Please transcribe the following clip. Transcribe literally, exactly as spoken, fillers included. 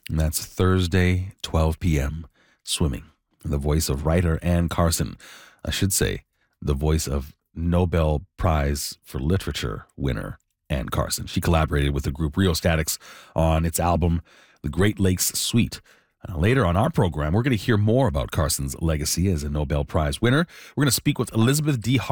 And that's Thursday, twelve p.m., Swimming. The voice of writer Anne Carson. I should say, the voice of Nobel Prize for Literature winner Anne Carson. She collaborated with the group Rheostatics on its album, The Great Lakes Suite. Uh, later on our program, we're going to hear more about Carson's legacy as a Nobel Prize winner. We're going to speak with Elizabeth D.